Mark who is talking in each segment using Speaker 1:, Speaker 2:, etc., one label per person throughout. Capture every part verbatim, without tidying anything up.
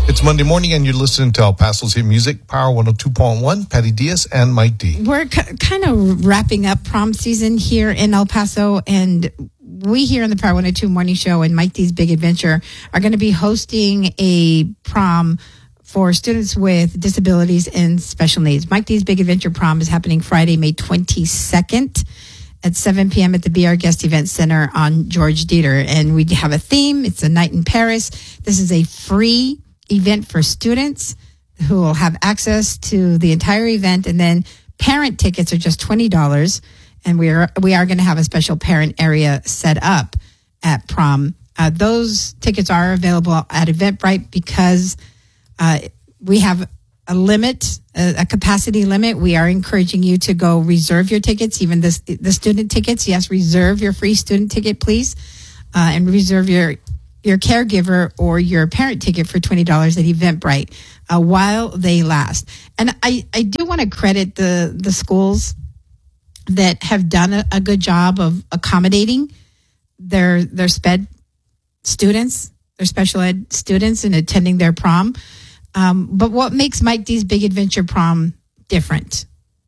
Speaker 1: It's Monday morning, and you're listening to El Paso's Hit Music, Power one oh two point one, Patty Diaz and Mike D.
Speaker 2: We're c- kind of wrapping up prom season here in El Paso, and we here on the Power one oh two Morning Show and Mike D's Big Adventure are going to be hosting a prom for students with disabilities and special needs. Mike D's Big Adventure Prom is happening Friday, May twenty-second at seven p.m. at the Be Our Guest Event Center on George Dieter. And we have a theme. It's a night in Paris. This is a free event for students who will have access to the entire event, and then parent tickets are just twenty dollars, and we are we are going to have a special parent area set up at prom. Uh, those tickets are available at Eventbrite because uh, we have a limit, a, a capacity limit. We are encouraging you to go reserve your tickets, even the, the student tickets. Yes, reserve your free student ticket, please, uh, and reserve your your caregiver or your parent ticket for twenty dollars at Eventbrite uh, while they last. And I, I do want to credit the, the schools that have done a, a good job of accommodating their their SPED students, their special ed students, and attending their prom. Um, but what makes Mike D's Big Adventure Prom different?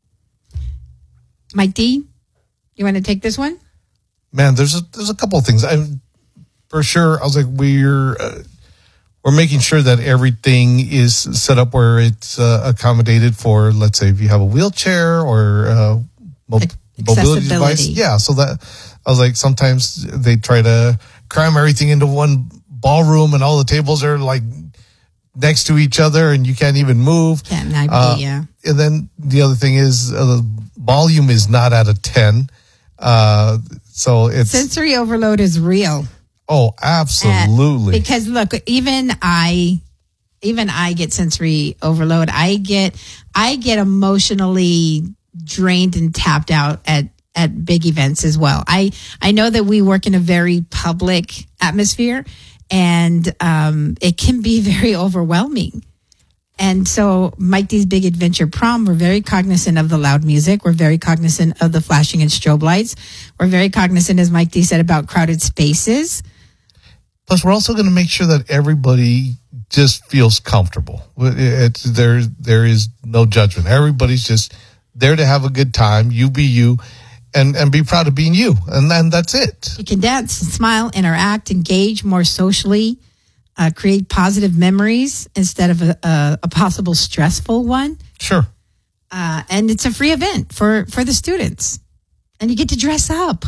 Speaker 2: Mike D, you want to take this one?
Speaker 1: Man, there's a, there's a couple of things. I For sure, I was like, we're uh, we're making sure that everything is set up where it's uh, accommodated for, let's say, if you have a wheelchair or uh, mo- mobility device. Yeah, so that I was like, sometimes they try to cram everything into one ballroom, and all the tables are like next to each other, and you can't even move.
Speaker 2: Can't be,
Speaker 1: uh,
Speaker 2: yeah.
Speaker 1: And then the other thing is, uh, the volume is not at a ten, uh, so it's
Speaker 2: sensory overload is real.
Speaker 1: Oh, absolutely.
Speaker 2: Uh, because look, even I, even I get sensory overload. I get, I get emotionally drained and tapped out at, at big events as well. I, I know that we work in a very public atmosphere, and um, it can be very overwhelming. And so Mike D's Big Adventure Prom, we're very cognizant of the loud music. We're very cognizant of the flashing and strobe lights. We're very cognizant, as Mike D said, about crowded spaces.
Speaker 1: Plus, we're also going to make sure that everybody just feels comfortable. It's, there, there is no judgment. Everybody's just there to have a good time. You be you, and, and be proud of being you. And then that's it.
Speaker 2: You can dance, smile, interact, engage more socially, uh, create positive memories instead of a, a, a possible stressful one.
Speaker 1: Sure.
Speaker 2: Uh, and it's a free event for, for the students. And you get to dress up.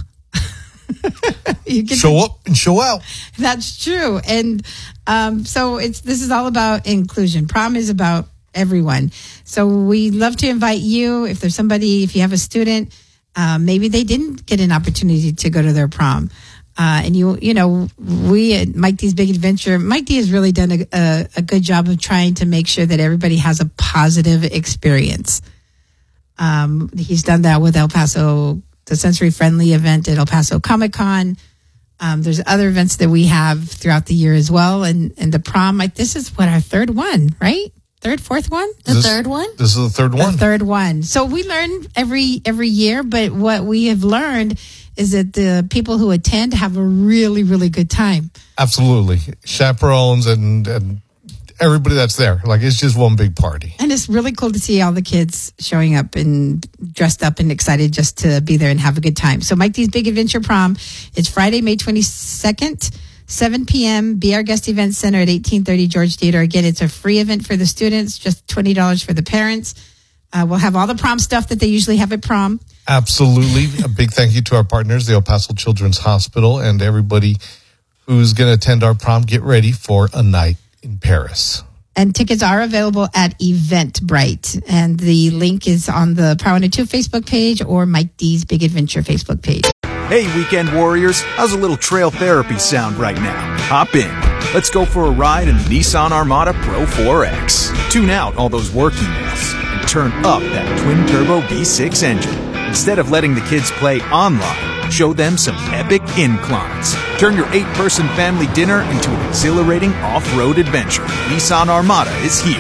Speaker 2: You get
Speaker 1: show
Speaker 2: to,
Speaker 1: up and show out.
Speaker 2: That's true. And um, so it's this is all about inclusion. Prom is about everyone. So we love to invite you. If there's somebody, if you have a student, uh, maybe they didn't get an opportunity to go to their prom. Uh, and you, you know, we at Mike D's Big Adventure, Mike D has really done a, a, a good job of trying to make sure that everybody has a positive experience. Um, he's done that with El Paso, the sensory friendly event at El Paso Comic Con. Um, there's other events that we have throughout the year as well. And, and the prom, like this is what, our third one, right? Third, fourth one?
Speaker 3: The
Speaker 1: this,
Speaker 3: third one?
Speaker 1: This is the third one.
Speaker 2: The third one. So we learn every, every year, but what we have learned is that the people who attend have a really, really good time.
Speaker 1: Absolutely. Chaperones and, and everybody that's there. Like, it's just one big party.
Speaker 2: And it's really cool to see all the kids showing up and dressed up and excited just to be there and have a good time. So Mike D's Big Adventure Prom, it's Friday, May twenty-second, seven p.m. Be Our Guest Event Center at eighteen thirty George Theater. Again, it's a free event for the students, just twenty dollars for the parents. Uh, we'll have all the prom stuff that they usually have at prom.
Speaker 1: Absolutely. A big thank you to our partners, the El Paso Children's Hospital, and everybody who's going to attend our prom. Get ready for a night in Paris.
Speaker 2: And tickets are available at Eventbrite. And the link is on the Power one oh two Facebook page or Mike D's Big Adventure Facebook page.
Speaker 4: Hey, weekend warriors. How's a little trail therapy sound right now? Hop in. Let's go for a ride in the Nissan Armada Pro four X. Tune out all those work emails and turn up that twin-turbo V six engine. Instead of letting the kids play online, show them some epic inclines. Turn your eight-person family dinner into an exhilarating off-road adventure. Nissan Armada is here.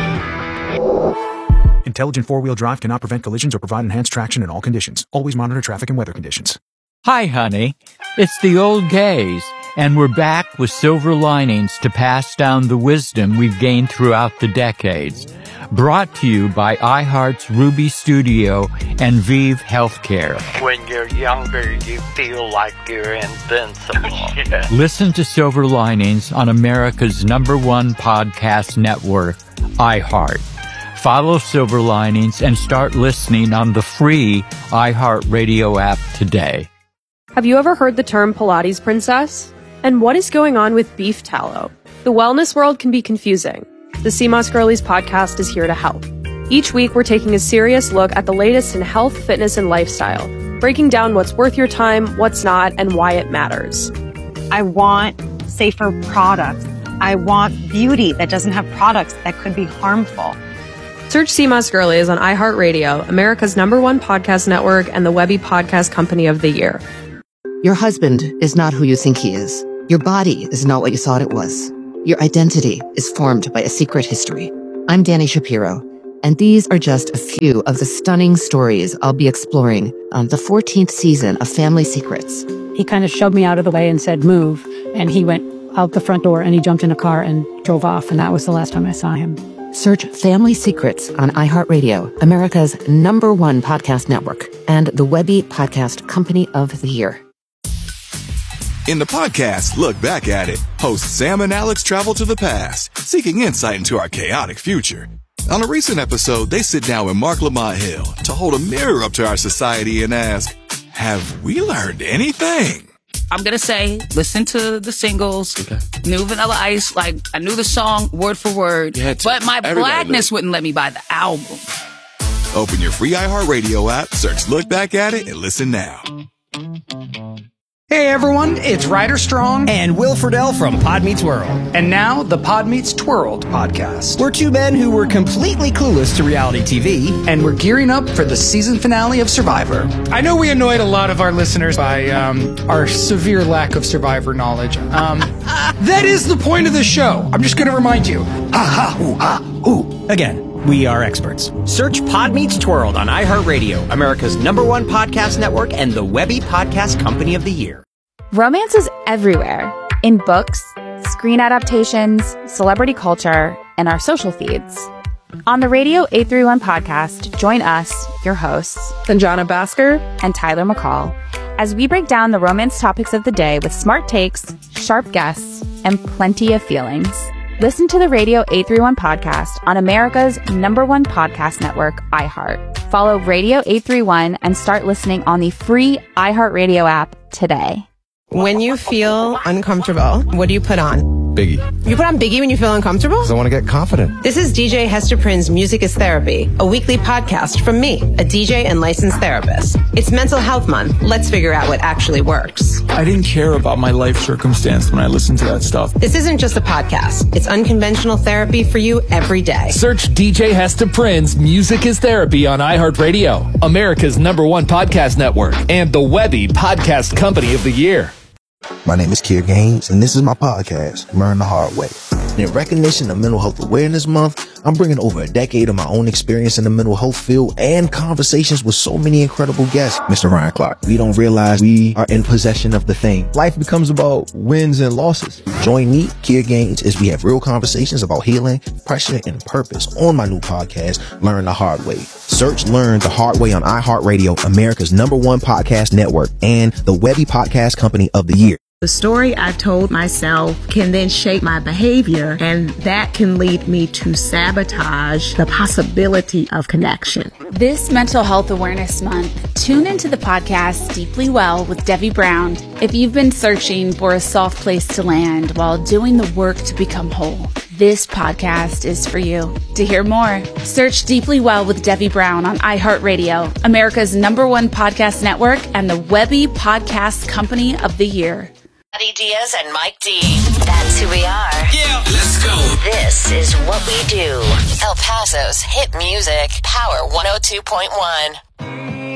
Speaker 4: Intelligent four-wheel drive cannot prevent collisions or provide enhanced traction in all conditions. Always monitor traffic and weather conditions.
Speaker 5: Hi, honey. It's the old gays.
Speaker 3: And we're back with silver linings to pass down the wisdom we've gained throughout the decades. Brought to you by iHeart's Ruby Studio and Vive Healthcare.
Speaker 5: When you're younger, you feel like you're invincible. Yeah.
Speaker 3: Listen to Silver Linings on America's number one podcast network, iHeart. Follow Silver Linings and start listening on the free iHeartRadio app today.
Speaker 6: Have you ever heard the term Pilates princess? And what is going on with beef tallow? The wellness world can be confusing. The C M O S Girlies podcast is here to help. Each week, we're taking a serious look at the latest in health, fitness, and lifestyle, breaking down what's worth your time, what's not, and why it matters.
Speaker 7: I want safer products. I want beauty that doesn't have products that could be harmful.
Speaker 6: Search C M O S Girlies on iHeartRadio, America's number one podcast network, and the Webby Podcast Company of the Year.
Speaker 8: Your husband is not who you think he is. Your body is not what you thought it was. Your identity is formed by a secret history. I'm Danny Shapiro, and these are just a few of the stunning stories I'll be exploring on the fourteenth season of Family Secrets.
Speaker 9: He kind of shoved me out of the way and said, move. And he went out the front door and he jumped in a car and drove off. And that was the last time I saw him.
Speaker 8: Search Family Secrets on iHeartRadio, America's number one podcast network, and the Webby Podcast Company of the Year.
Speaker 10: In the podcast, Look Back at It, hosts Sam and Alex travel to the past, seeking insight into our chaotic future. On a recent episode, they sit down with Mark Lamont Hill to hold a mirror up to our society and ask, have we learned anything?
Speaker 11: I'm going to say, listen to the singles, okay. New Vanilla Ice, like, I knew the song word for word, but my blackness wouldn't let me buy the album.
Speaker 10: Open your free iHeartRadio app, search Look Back at It, and listen now.
Speaker 12: Hey everyone, it's Ryder Strong and Will Friedle from Pod Meets World. And now, the Pod Meets Twirled podcast. We're two men who were completely clueless to reality T V, and we're gearing up for the season finale of Survivor. I know we annoyed a lot of our listeners by um, our severe lack of Survivor knowledge. Um, that is the point of the show. I'm just going to remind you. Ha ha, ooh, ah, ooh. Again. We are experts.
Speaker 13: Search Pod Meets Twirled on iHeartRadio, America's number one podcast network, and the Webby Podcast Company of the Year.
Speaker 14: Romance is everywhere. In books, screen adaptations, celebrity culture, and our social feeds. On the Radio eight thirty-one podcast, join us, your hosts,
Speaker 6: Sanjana Bhaskar
Speaker 14: and Tyler McCall, as we break down the romance topics of the day with smart takes, sharp guests, and plenty of feelings. Listen to the Radio eight thirty-one podcast on America's number one podcast network, iHeart. Follow Radio eight thirty-one and start listening on the free iHeartRadio app today.
Speaker 15: When you feel uncomfortable, what do you put on?
Speaker 16: Biggie.
Speaker 15: You put on Biggie when you feel uncomfortable?
Speaker 16: Because I want to get confident.
Speaker 15: This is D J Hester Prynne's Music is Therapy, a weekly podcast from me, a D J and licensed therapist. It's Mental Health Month. Let's figure out what actually works.
Speaker 16: I didn't care about my life circumstance when I listened to that stuff.
Speaker 15: This isn't just a podcast. It's unconventional therapy for you every day.
Speaker 16: Search D J Hester Prynne's Music is Therapy on iHeartRadio, America's number one podcast network, and the Webby Podcast Company of the Year.
Speaker 17: My name is Keir Gaines, and this is my podcast, Learn the Hard Way. In recognition of Mental Health Awareness Month, I'm bringing over a decade of my own experience in the mental health field and conversations with so many incredible guests. Mister Ryan Clark, we don't realize we are in possession of the thing. Life becomes about wins and losses. Join me, Keir Gaines, as we have real conversations about healing, pressure, and purpose on my new podcast, Learn the Hard Way. Search Learn the Hard Way on iHeartRadio, America's number one podcast network, and the Webby Podcast Company of the Year.
Speaker 18: The story I told myself can then shape my behavior, and that can lead me to sabotage the possibility of connection.
Speaker 14: This Mental Health Awareness Month, tune into the podcast Deeply Well with Debbie Brown if you've been searching for a soft place to land while doing the work to become whole. This podcast is for you. To hear more, search Deeply Well with Debbie Brown on iHeartRadio, America's number one podcast network, and the Webby Podcast Company of the Year.
Speaker 19: Eddie Diaz and Mike D. That's who we are.
Speaker 20: Yeah, let's go.
Speaker 19: This is what we do. El Paso's hit music, Power one oh two point one.